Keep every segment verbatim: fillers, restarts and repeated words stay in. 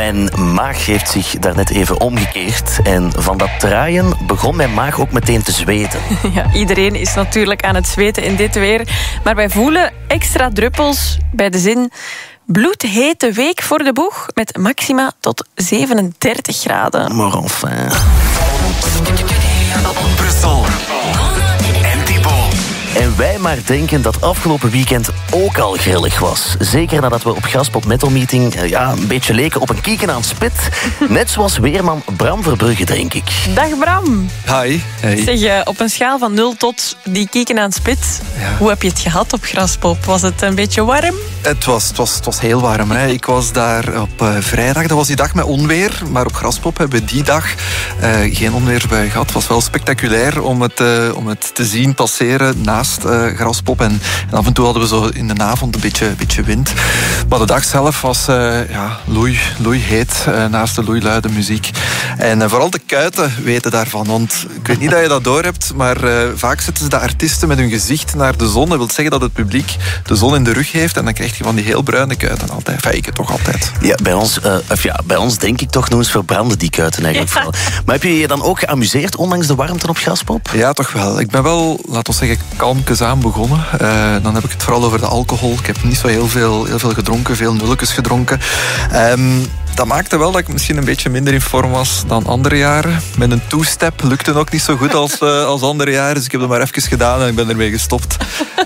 Mijn maag heeft zich daarnet even omgekeerd. En van dat draaien begon mijn maag ook meteen te zweten. Ja, iedereen is natuurlijk aan het zweten in dit weer. Maar wij voelen extra druppels bij de zin... bloedhete week voor de boeg met maxima tot zevenendertig graden. Maar enfin... Brussel en Thibaut. En wij maar denken dat afgelopen weekend ook al grillig was. Zeker nadat we op Graspop Metal Meeting ja, een beetje leken op een kieken aan spit. Net zoals weerman Bram Verbrugge, denk ik. Dag Bram. Hi. Hey. Zeg je, op een schaal van nul tot die kieken aan spit, ja. Hoe heb je het gehad op Graspop? Was het een beetje warm? Het was, het was, het was heel warm. Hè. Ik was daar op uh, vrijdag, dat was die dag met onweer. Maar op Graspop hebben we die dag uh, geen onweersbui gehad. Het was wel spectaculair om het, uh, om het te zien passeren naast uh, Graspop. En, en af en toe hadden we zo in de avond een beetje, beetje wind. Maar de dag zelf was uh, ja, loei, loei heet, uh, naast de loeiluide muziek. En uh, vooral de kuiten weten daarvan. Want ik weet niet dat je dat doorhebt, maar uh, vaak zetten ze de artiesten met hun gezicht naar de zon. Dat wil zeggen dat het publiek de zon in de rug heeft. En dan krijg je van die heel bruine kuiten altijd. Enfin, ik het toch altijd. Ja, bij ons, uh, of ja, bij ons denk ik toch nog eens verbranden die kuiten eigenlijk Ja. vooral. Maar heb je je dan ook geamuseerd ondanks de warmte op Graspop? Ja, toch wel. Ik ben wel, laten we zeggen, kalmkes aan begonnen. Uh, dan heb ik het vooral over de alcohol. Ik heb niet zo heel veel, heel veel gedronken, veel nulletjes gedronken. Um, dat maakte wel dat ik misschien een beetje minder in vorm was dan andere jaren. Met een two-step lukte ook niet zo goed als, uh, als andere jaren. Dus ik heb dat maar even gedaan en ik ben ermee gestopt.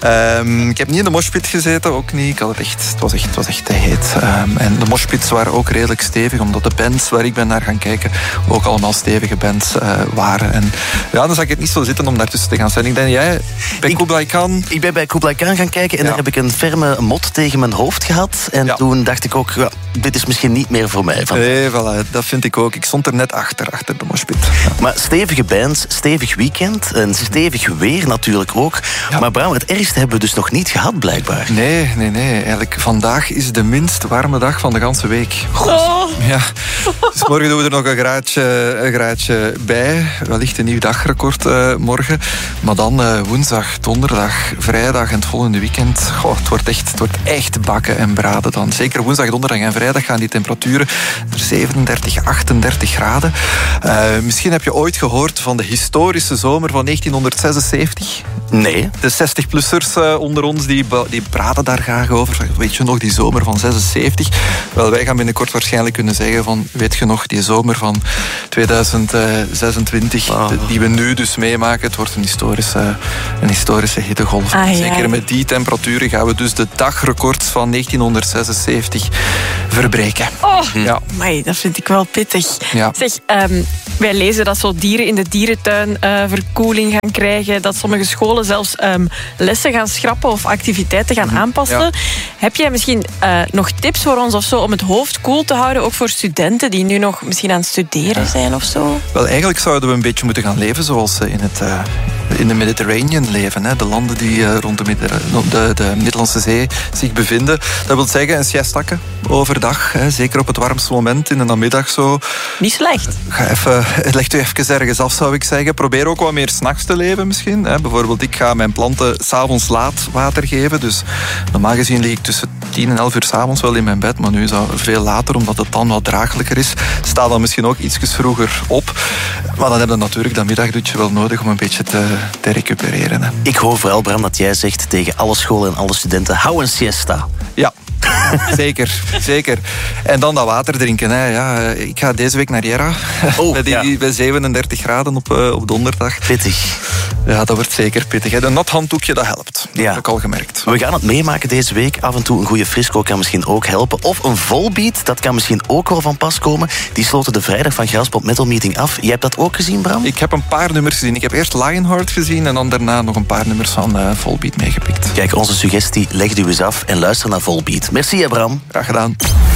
Um, ik heb niet in de moshpit gezeten, ook niet. Ik had het, echt, het, was echt, het was echt te heet. Um, en de moshpits waren ook redelijk stevig, omdat de bands waar ik ben naar gaan kijken ook allemaal stevige bands uh, waren. En ja, dan zag ik het niet zo zitten om daartussen te gaan zijn. Ik denk, jij bij Ik- Kublai Khan... Ik ben bij Kublai Khan gaan kijken en Ja. daar heb ik een ferme mot tegen mijn hoofd gehad. En Ja. toen dacht ik ook, ja, dit is misschien niet meer voor mij. Van. Nee, voilà, dat vind ik ook. Ik stond er net achter, achter de moshpit. Ja. Maar stevige bands, stevig weekend, een stevig weer natuurlijk ook. Ja. Maar Bram, het ergste hebben we dus nog niet gehad blijkbaar. Nee, nee, nee. Eigenlijk vandaag is de minst warme dag van de ganse week. Oh. Ja. Dus morgen doen we er nog een graadje, een graadje bij. Wellicht een nieuw dagrecord uh, morgen. Maar dan uh, woensdag, donderdag, vrijdag en het volgende weekend. Goh, het, wordt echt, het wordt echt bakken en braden dan. Zeker woensdag, donderdag en vrijdag gaan die temperaturen naar zevenendertig, achtendertig graden. Uh, misschien heb je ooit gehoord van de historische zomer van negentienhonderdzesenzeventig. Nee. De zestig-plussers uh, onder ons die, die praten daar graag over. Weet je nog, die zomer van zesenzeventig? Wel, wij gaan binnenkort waarschijnlijk kunnen zeggen van... Weet je nog, die zomer van tweeduizend zesentwintig, Oh. die we nu dus meemaken. Het wordt een historische, een historische hittegolf. Ai, Zeker ai. met die temperaturen gaan we dus de dagrecords van negentienhonderdzesenzeventig verbreken. Oh, Ja. amai, dat vind ik wel pittig. Ja. Zeg, um, wij lezen dat zo dieren in de dierentuin uh, verkoeling gaan krijgen. Dat sommige scholen zelfs um, lessen gaan schrappen of activiteiten gaan aanpassen. Ja. Heb jij misschien uh, nog tips voor ons of zo om het hoofd koel te houden? Ook voor studenten die nu nog misschien aan het studeren zijn of zo? Wel, eigenlijk zouden we een beetje moeten gaan leven zoals ze in, het, uh, in de Mediterranean leven. Hè. De landen die uh, rond de, Midder- de, de Middellandse Zee zich bevinden. Dat wil zeggen een siestakken overdag. Hè. Zeker op het warmste moment in de namiddag zo. Niet slecht. Ga even, het legt u even ergens af, zou ik zeggen. Probeer ook wat meer 's nachts te leven misschien. Hè. Bijvoorbeeld, ik ga mijn planten 's avonds laat water geven. Dus normaal gezien lig ik tussen tien en elf uur 's avonds wel in mijn bed. Maar nu is dat veel later, omdat het dan wat draaglijker is. Sta dan misschien ook ietsjes vroeger op. Maar dan heb je natuurlijk dat middagdutje wel nodig om een beetje te, te recupereren. Hè. Ik hoor vooral, Bram, dat jij zegt tegen alle scholen en alle studenten, hou een siesta. Ja, zeker, zeker. En dan dat water drinken. Hè. Ja, ik ga deze week naar Jera. Oh, bij, die, ja. bij zevenendertig graden op, uh, op donderdag. Pittig. Ja, dat wordt zeker pittig. Hè. Een nat handdoekje, dat helpt. Dat Ja. heb ik al gemerkt. We gaan het meemaken deze week. Af en toe een goede frisco kan misschien ook helpen. Of een volbeat, dat kan misschien ook wel van pas komen. Die sloten de vrijdag van Graspop Metal Meeting af. Jij hebt dat ook gezien, Bram? Ik heb een paar nummers gezien. Ik heb eerst Lionheart gezien en dan daarna nog een paar nummers van uh, Volbeat meegepikt. Kijk, onze suggestie, leg u eens af en luister naar Volbeat. Merci, hè, Bram. Graag gedaan.